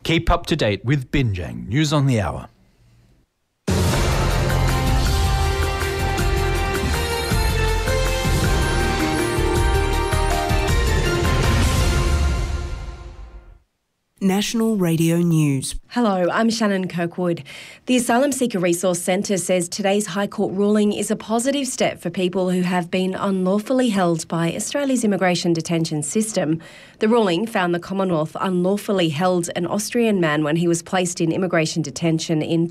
Keep up to date with Binjang News on the Hour. National Radio News. Hello, I'm Shannon Kirkwood. The Asylum Seeker Resource Centre says today's High Court ruling is a positive step for people who have been unlawfully held by Australia's immigration detention system. The ruling found the Commonwealth unlawfully held an Austrian man when he was placed in immigration detention in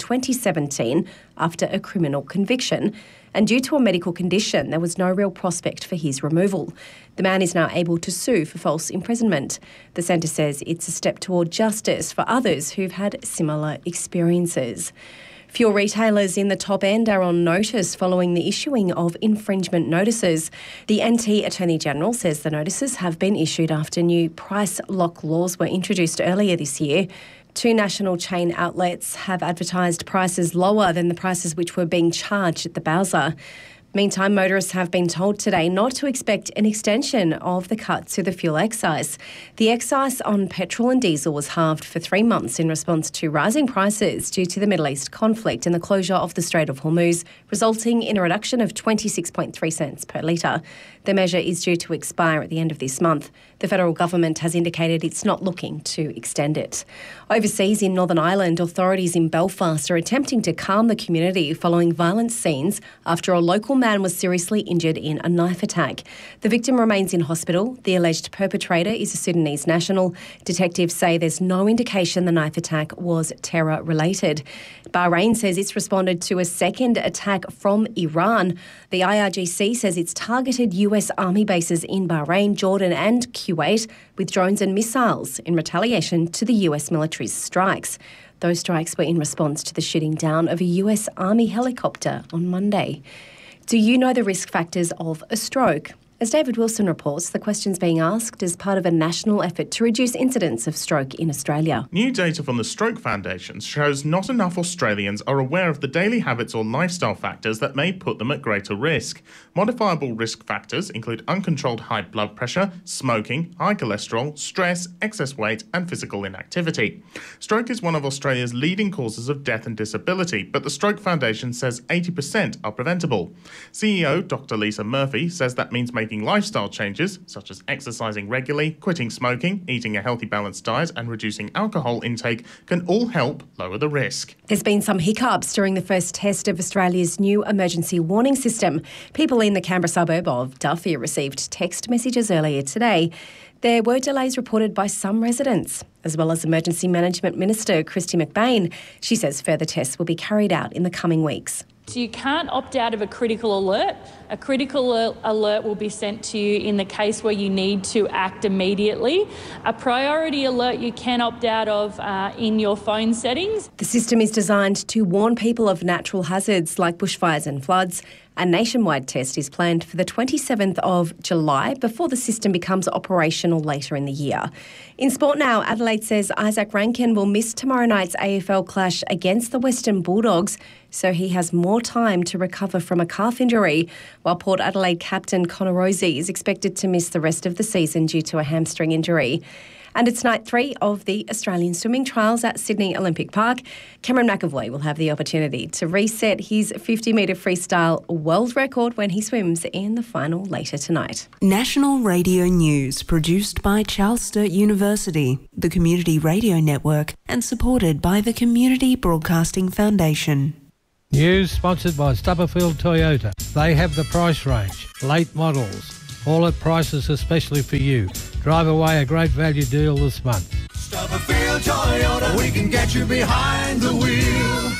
2017 after a criminal conviction. And due to a medical condition, there was no real prospect for his removal. The man is now able to sue for false imprisonment. The centre says it's a step toward justice for others who've had similar experiences. Fuel retailers in the top end are on notice following the issuing of infringement notices. The NT Attorney General says the notices have been issued after new price lock laws were introduced earlier this year. 2 national chain outlets have advertised prices lower than the prices which were being charged at the Bowser. Meantime, motorists have been told today not to expect an extension of the cut to the fuel excise. The excise on petrol and diesel was halved for 3 months in response to rising prices due to the Middle East conflict and the closure of the Strait of Hormuz, resulting in a reduction of 26.3 cents per litre. The measure is due to expire at the end of this month. The federal government has indicated it's not looking to extend it. Overseas in Northern Ireland, authorities in Belfast are attempting to calm the community following violent scenes after a local man was seriously injured in a knife attack. The victim remains in hospital. The alleged perpetrator is a Sudanese national. Detectives say there's no indication the knife attack was terror-related. Bahrain says it's responded to a second attack from Iran. The IRGC says it's targeted US Army bases in Bahrain, Jordan and Kuwait with drones and missiles in retaliation to the US military's strikes. Those strikes were in response to the shooting down of a US Army helicopter on Monday. Do you know the risk factors of a stroke? As David Wilson reports, the question's being asked as part of a national effort to reduce incidence of stroke in Australia. New data from the Stroke Foundation shows not enough Australians are aware of the daily habits or lifestyle factors that may put them at greater risk. Modifiable risk factors include uncontrolled high blood pressure, smoking, high cholesterol, stress, excess weight and physical inactivity. Stroke is one of Australia's leading causes of death and disability, but the Stroke Foundation says 80% are preventable. CEO Dr. Lisa Murphy says that means making lifestyle changes, such as exercising regularly, quitting smoking, eating a healthy balanced diet and reducing alcohol intake can all help lower the risk. There's been some hiccups during the first test of Australia's new emergency warning system. People in the Canberra suburb of Duffy received text messages earlier today. There were delays reported by some residents, as well as Emergency Management Minister Kristy McBain. She says further tests will be carried out in the coming weeks. So you can't opt out of a critical alert. A critical alert will be sent to you in the case where you need to act immediately. A priority alert you can opt out of in your phone settings. The system is designed to warn people of natural hazards like bushfires and floods. A nationwide test is planned for the 27th of July before the system becomes operational later in the year. In sport now, Adelaide says Isaac Rankin will miss tomorrow night's AFL clash against the Western Bulldogs, so he has more time to recover from a calf injury, while Port Adelaide captain Connor Rozee is expected to miss the rest of the season due to a hamstring injury. And it's night 3 of the Australian swimming trials at Sydney Olympic Park. Cameron McAvoy will have the opportunity to reset his 50-metre freestyle world record when he swims in the final later tonight. National Radio News, produced by Charles Sturt University, the Community Radio Network, and supported by the Community Broadcasting Foundation. News sponsored by Stubberfield Toyota. They have the price range, late models, all at prices especially for you. Drive away a great value deal this month. Stubberfield Toyota, we can get you behind the wheel.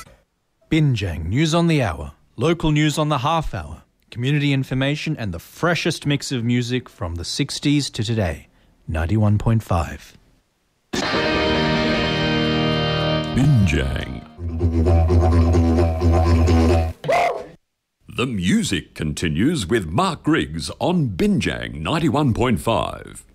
Binjang News on the Hour, local news on the half hour, community information and the freshest mix of music from the 60s to today. 91.5. Binjang. The music continues with Mark Griggs on Binjang 91.5.